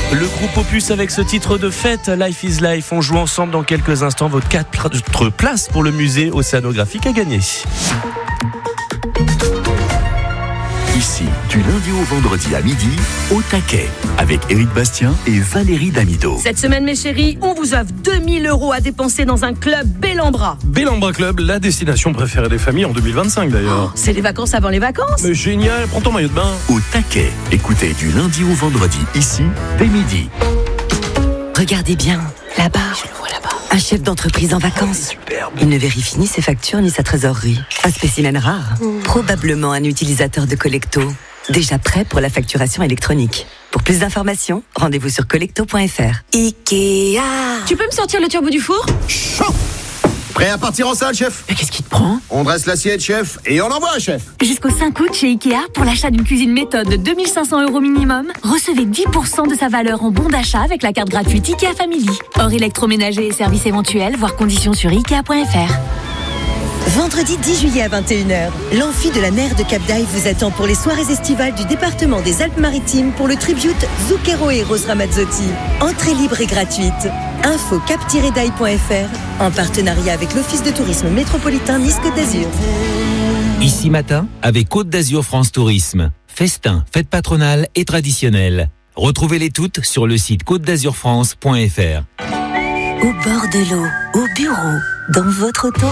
Le groupe Opus avec ce titre de fête, Life is Life. On joue ensemble dans quelques instants. Votre 4 places pour le musée océanographique à gagner. Ici, du lundi au vendredi à midi, au taquet, avec Éric Bastien et Valérie Damido. Cette semaine, mes chéris, on vous offre 2000 € à dépenser dans un club Bellambra. Bellambra Club, la destination préférée des familles en 2025 d'ailleurs. C'est les vacances avant les vacances. Mais génial, prends ton maillot de bain. Au taquet, écoutez du lundi au vendredi, ici, dès midi. Regardez bien, là-bas. Un chef d'entreprise en vacances. Il ne vérifie ni ses factures ni sa trésorerie. Un spécimen rare. Probablement un utilisateur de Collecto. Déjà prêt pour la facturation électronique. Pour plus d'informations, rendez-vous sur collecto.fr. Ikea. Tu peux me sortir le turbo du four ? Chaud. Prêt à partir en salle, chef ? Mais qu'est-ce qui te prend ? On dresse l'assiette, chef, et on envoie, chef. Jusqu'au 5 août chez Ikea, pour l'achat d'une cuisine méthode de 2500 € minimum, recevez 10% de sa valeur en bon d'achat avec la carte gratuite Ikea Family. Hors électroménager et services éventuels, voir conditions sur Ikea.fr. Vendredi 10 juillet à 21h, l'amphi de la Nerf de Cap d'Aille vous attend pour les soirées estivales du département des Alpes-Maritimes pour le tribute Zucchero et Rose Ramazzotti. Entrée libre et gratuite. Info cap-daille.fr en partenariat avec l'Office de tourisme métropolitain Nice-Côte d'Azur. Ici matin, avec Côte d'Azur France Tourisme. Festin, fête patronale et traditionnelle. Retrouvez-les toutes sur le site côte-d'azurfrance.fr. Au bord de l'eau, au bureau, dans votre auto.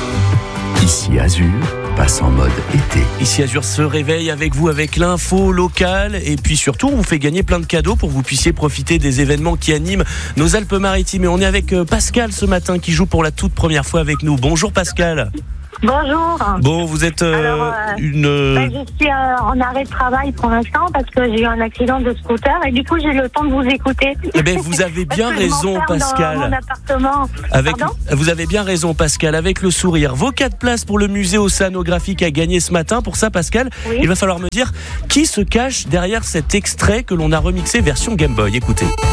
Ici Azur, passe en mode été. Ici Azur se réveille avec vous avec l'info locale et puis surtout on vous fait gagner plein de cadeaux pour que vous puissiez profiter des événements qui animent nos Alpes-Maritimes. Et on est avec Pascal ce matin qui joue pour la toute première fois avec nous. Bonjour Pascal. Bonjour. Bon, vous êtes je suis en arrêt de travail pour l'instant parce que j'ai eu un accident de scooter et du coup j'ai le temps de vous écouter. Eh bien, vous avez bien raison, Pascal. Dans mon appartement. Vous avez bien raison, Pascal. Avec le sourire, vos 4 places pour le musée océanographique à gagner ce matin. Pour ça, Pascal, il va falloir me dire qui se cache derrière cet extrait que l'on a remixé version Game Boy. Écoutez.